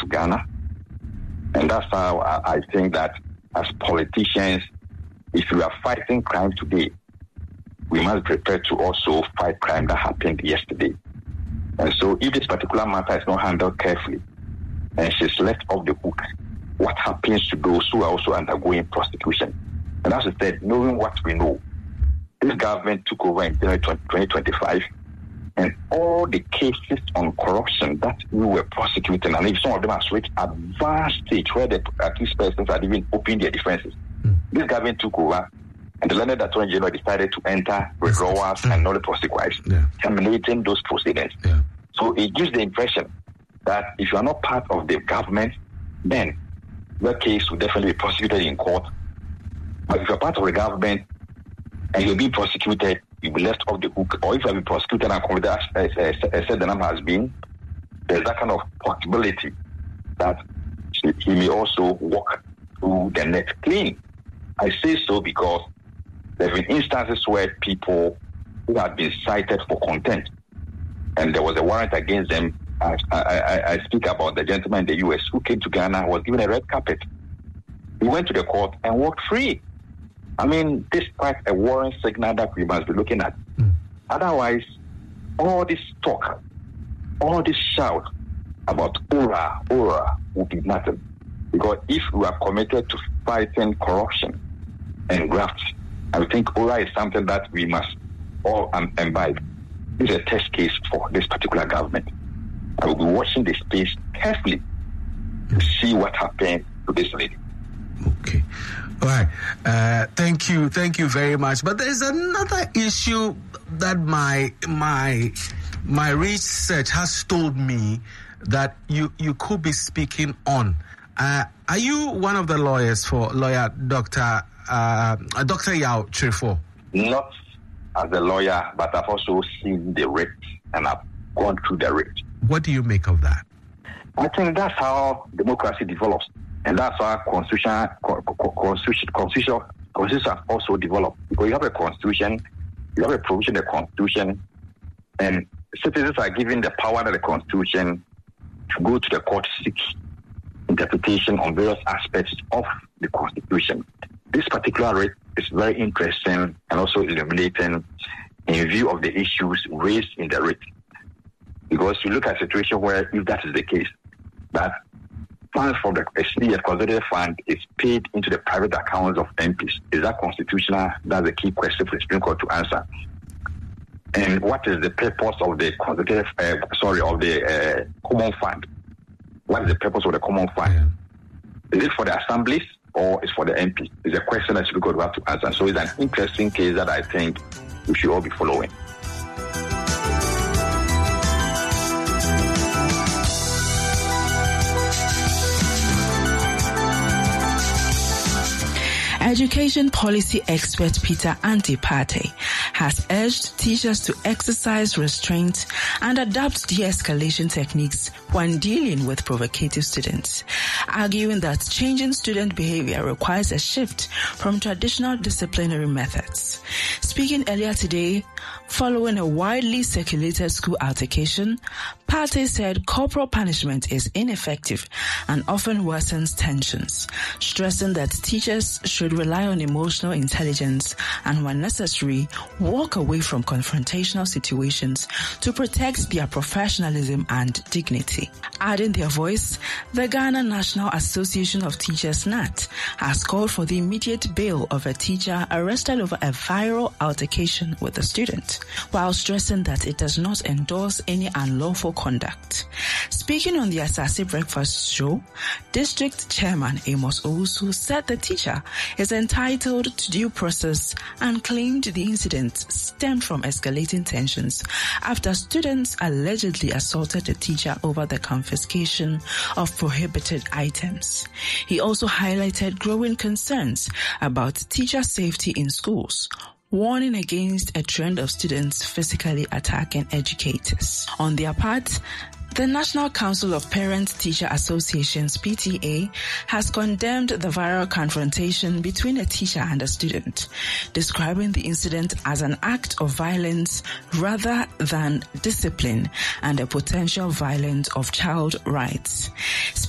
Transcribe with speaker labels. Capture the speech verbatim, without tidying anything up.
Speaker 1: Ghana. And that's how I, I think that as politicians, if we are fighting crime today, we must prepare to also fight crime that happened yesterday. And so if this particular matter is not handled carefully and she's left off the hook, what happens to those who are also undergoing prosecution? And as I said, knowing what we know, this government took over in January twenty twenty-five, and all the cases on corruption that we were prosecuting, and if some of them have reached advanced stage where the accused persons had even opened their defenses. Mm. This government took over, and the learned attorney general decided to enter withdrawals mm. and not the prosecutors, yeah. terminating those proceedings. Yeah. So it gives the impression that if you are not part of the government, then the case will definitely be prosecuted in court. But if you're part of the government and you're being prosecuted, you'll be left off the hook. Or if you have been prosecuted and convicted, as, as, as said the number has been, there's that kind of possibility that he may also walk through the net clean. I say so because there have been instances where people who have been cited for contempt, and there was a warrant against them. I, I, I speak about the gentleman in the U S who came to Ghana, was given a red carpet. He went to the court and walked free. I mean, this is quite a warning signal that we must be looking at. Mm. Otherwise, all this talk, all this shout about aura, aura will be nothing. Because if we are committed to fighting corruption and graft, I think aura is something that we must all um, imbibe. This is a test case for this particular government. I will be watching the space carefully to see what happened to this lady.
Speaker 2: Okay. All right. Uh, thank you. Thank you very much. But there's another issue that my my my research has told me that you, you could be speaking on. Uh, are you one of the lawyers for lawyer Doctor Uh, Doctor Yaw Twerɛfoɔ?
Speaker 1: Not as a lawyer, but I've also seen the writ and I've gone through the writ.
Speaker 2: What do you make of that?
Speaker 1: I think that's how democracy develops. And that's how constitution, constitution, constitution, constitution also develop. Because you have a constitution, you have a provision in the constitution, and citizens are given the power of the constitution to go to the court to seek interpretation on various aspects of the constitution. This particular writ is very interesting and also illuminating in view of the issues raised in the writ. Because you look at a situation where, if that is the case, that funds from the S D F consolidated fund is paid into the private accounts of M Ps. Is that constitutional? That's the key question for the Supreme Court to answer. And what is the purpose of the consolidated, uh, sorry, of the uh, common fund? What is the purpose of the common fund? Yeah. Is it for the assemblies or is it for the M Ps? It's a question that Supreme Court will have to answer. So it's an interesting case that I think we should all be following.
Speaker 3: Education policy expert Peter Antipate has urged teachers to exercise restraint and adopt de-escalation techniques when dealing with provocative students, arguing that changing student behavior requires a shift from traditional disciplinary methods. Speaking earlier today, following a widely circulated school altercation, Pate said corporal punishment is ineffective and often worsens tensions, stressing that teachers should rely on emotional intelligence and, when necessary, walk away from confrontational situations to protect their professionalism and dignity. Adding their voice, the Ghana National Association of Teachers N A T has called for the immediate bail of a teacher arrested over a viral altercation with a student, while stressing that it does not endorse any unlawful conduct. Speaking on the Asase Breakfast Show, District Chairman Amos Owusu said the teacher is entitled to due process and claimed the incident stemmed from escalating tensions after students allegedly assaulted the teacher over the confiscation of prohibited items. He also highlighted growing concerns about teacher safety in schools, warning against a trend of students physically attacking educators. On their part, the National Council of Parent-Teacher Associations, P T A, has condemned the viral confrontation between a teacher and a student, describing the incident as an act of violence rather than discipline and a potential violence of child rights.